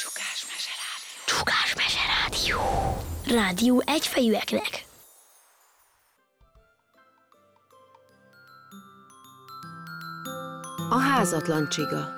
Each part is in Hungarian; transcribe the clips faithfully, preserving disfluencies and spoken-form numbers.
Csukás Mese Rádió. Csukás Mese Rádió. Rádió egyfejűeknek. A házatlan csiga.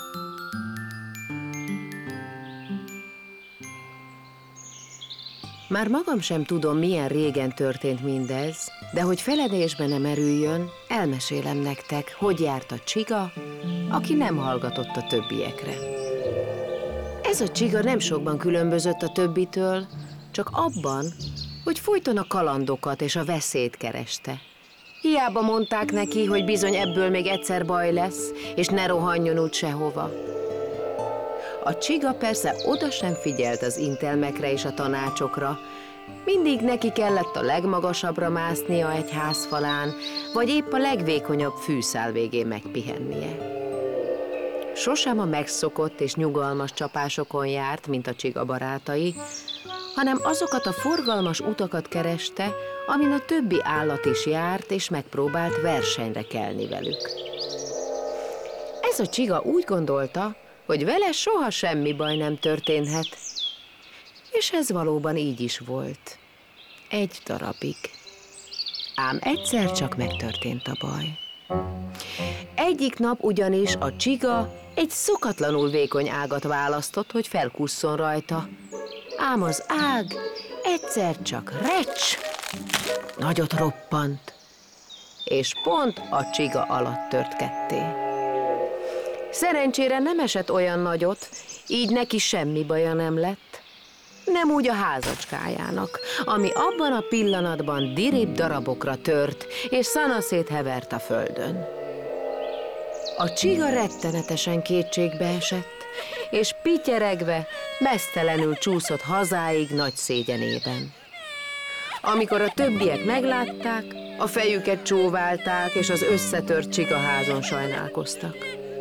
Már magam sem tudom, milyen régen történt mindez, de hogy feledésbe nem erüljön, elmesélem nektek, hogy járt a csiga, aki nem hallgatott a többiekre. Ez a csiga nem sokban különbözött a többitől, csak abban, hogy folyton a kalandokat és a veszélyt kereste. Hiába mondták neki, hogy bizony ebből még egyszer baj lesz, és ne rohanjon úgy sehova. A csiga persze oda sem figyelt az intelmekre és a tanácsokra. Mindig neki kellett a legmagasabbra másznia egy ház falán, vagy épp a legvékonyabb fűszál végén megpihennie. Sosem a megszokott és nyugalmas csapásokon járt, mint a csiga barátai, hanem azokat a forgalmas utakat kereste, amin a többi állat is járt, és megpróbált versenyre kelni velük. Ez a csiga úgy gondolta, hogy vele soha semmi baj nem történhet. És ez valóban így is volt. Egy darabig. Ám egyszer csak megtörtént a baj. Egyik nap ugyanis a csiga egy szokatlanul vékony ágat választott, hogy felkusszon rajta. Ám az ág egyszer csak recs, nagyot roppant, és pont a csiga alatt tört ketté. Szerencsére nem esett olyan nagyot, így neki semmi baja nem lett. Nem úgy a házacskájának, ami abban a pillanatban dirib darabokra tört, és szanaszét hevert a földön. A csiga rettenetesen kétségbe esett, és pityeregve, meztelenül csúszott hazáig nagy szégyenében. Amikor a többiek meglátták, a fejüket csóválták, és az összetört csigaházon sajnálkoztak.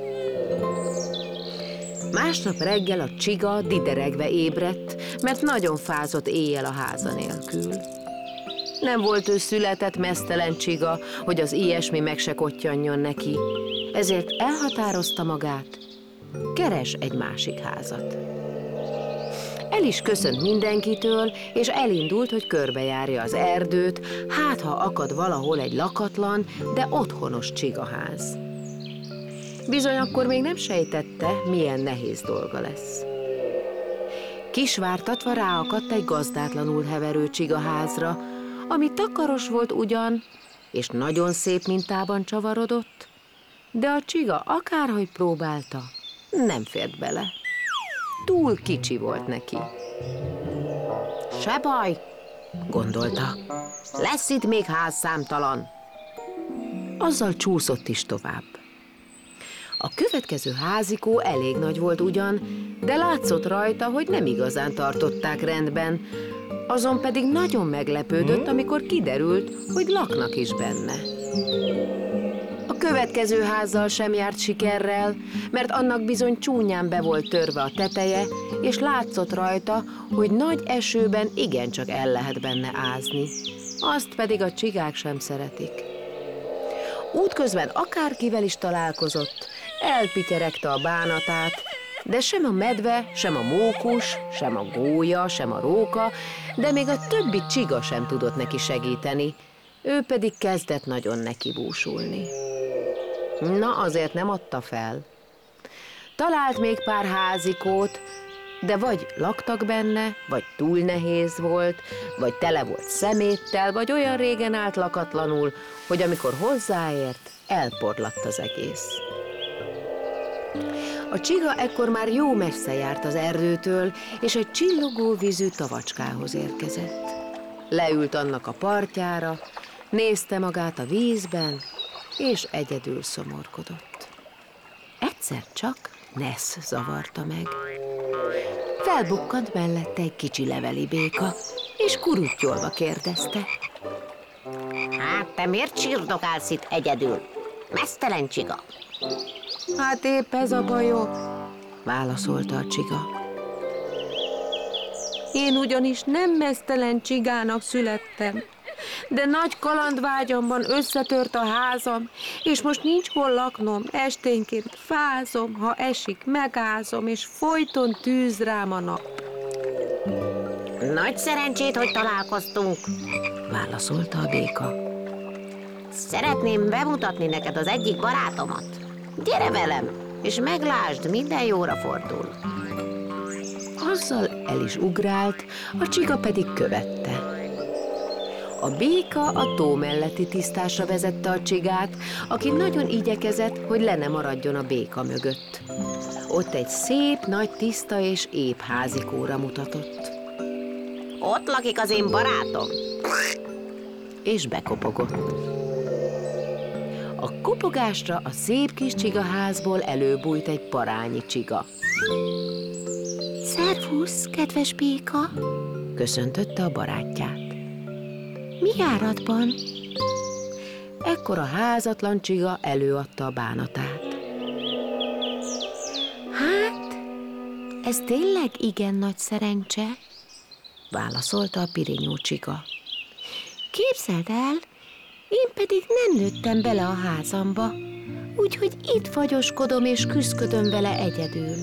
Másnap reggel a csiga dideregve ébredt, mert nagyon fázott éjjel a háza nélkül. Nem volt ő született meztelen csiga, hogy az ilyesmi meg se kottyanjon neki, ezért elhatározta magát, keres egy másik házat. El is köszönt mindenkitől, és elindult, hogy körbejárja az erdőt, hát ha akad valahol egy lakatlan, de otthonos csigaház. Bizony akkor még nem sejtette, milyen nehéz dolga lesz. Kisvártatva ráakadt egy gazdátlanul heverő csigaházra, ami takaros volt ugyan, és nagyon szép mintában csavarodott, de a csiga akárhogy próbálta, nem fért bele. Túl kicsi volt neki. Se baj, gondolta, lesz itt még ház számtalan. Azzal csúszott is tovább. A következő házikó elég nagy volt ugyan, de látszott rajta, hogy nem igazán tartották rendben, azon pedig nagyon meglepődött, amikor kiderült, hogy laknak is benne. A következő házzal sem járt sikerrel, mert annak bizony csúnyán be volt törve a teteje, és látszott rajta, hogy nagy esőben igencsak el lehet benne ázni. Azt pedig a csigák sem szeretik. Útközben akárkivel is találkozott, elpityeregte a bánatát, de sem a medve, sem a mókus, sem a gólya, sem a róka, de még a többi csiga sem tudott neki segíteni, ő pedig kezdett nagyon neki búsulni. Na, azért nem adta fel. Talált még pár házikót, de vagy laktak benne, vagy túl nehéz volt, vagy tele volt szeméttel, vagy olyan régen állt lakatlanul, hogy amikor hozzáért, elporlatt az egész. A csiga ekkor már jó messze járt az erdőtől, és egy csillogó vízű tavacskához érkezett. Leült annak a partjára, nézte magát a vízben, és egyedül szomorkodott. Egyszer csak Nesz zavarta meg. Felbukkant mellette egy kicsi leveli béka, és kuruttyolva kérdezte. Hát te miért sírdogálsz itt egyedül? Meztelen csiga. Hát épp ez a bajom, válaszolta a csiga. Én ugyanis nem meztelen csigának születtem, de nagy kalandvágyamban összetört a házam, és most nincs hol laknom, esténként fázom, ha esik, megázom, és folyton tűz rám a nap. Nagy szerencsét, hogy találkoztunk, Válaszolta a béka. szeretném bemutatni neked az egyik barátomat. Gyere velem, és meglásd, minden jóra fordul. Azzal el is ugrált, a csiga pedig követte. A béka a tó melletti tisztásra vezette a csigát, aki nagyon igyekezett, hogy le ne maradjon a béka mögött. Ott egy szép, nagy, tiszta és épp házikóra mutatott, Ott lakik az én barátom. és bekopogott. A kopogásra a szép kis csigaházból előbújt egy parányi csiga. Szervusz, kedves béka! Köszöntötte a barátját. Mi járatban? Ekkor a házatlan csiga előadta a bánatát. Hát, ez tényleg igen nagy szerencse, válaszolta a pirinyó csiga. Képzeld el, én pedig nem nőttem bele a házamba, úgyhogy itt fagyoskodom és küszködöm vele egyedül.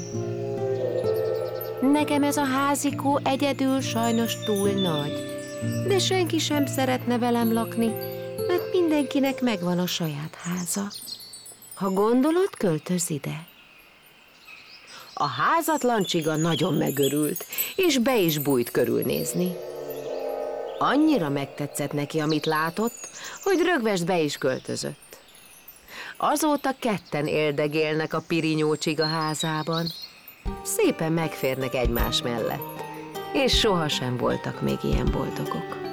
Nekem ez a házikó egyedül sajnos túl nagy, de senki sem szeretne velem lakni, mert mindenkinek megvan a saját háza. Ha gondolod, költözz ide. A házatlan csiga nagyon megörült, és be is bújt körülnézni. Annyira megtetszett neki, amit látott, hogy rögvest be is költözött. Azóta ketten éldegélnek a pirinyó csiga házában. Szépen megférnek egymás mellett, és sohasem voltak még ilyen boldogok.